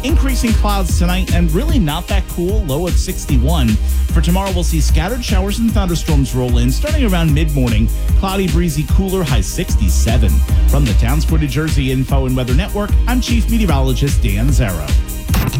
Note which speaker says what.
Speaker 1: increasing clouds tonight and really not that cool, low at 61. For tomorrow, we'll see scattered showers and thunderstorms roll in starting around mid-morning. Cloudy, breezy, cooler, high 67. From the Towns Quarter Jersey Info and Weather Network, I'm Chief Meteorologist Dan Zarrow.